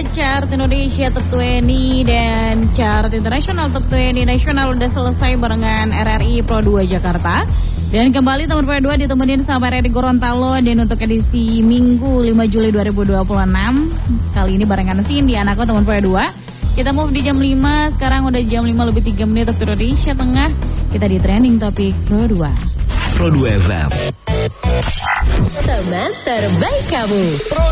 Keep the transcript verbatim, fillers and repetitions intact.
Chart Indonesia Top dua puluh dan Chart Internasional Top dua puluh Nasional udah selesai barengan R R I Pro dua Jakarta. Dan kembali teman Pro dua ditemenin sama R R I Gorontalo. Dan untuk edisi Minggu lima Juli dua ribu dua puluh enam, kali ini barengan Cindy anakku teman Pro dua. Kita move di jam lima, sekarang udah jam lima lebih tiga menit waktu Indonesia Tengah. Kita di trending topik Pro dua. Pro dua F M, teman terbaik kamu.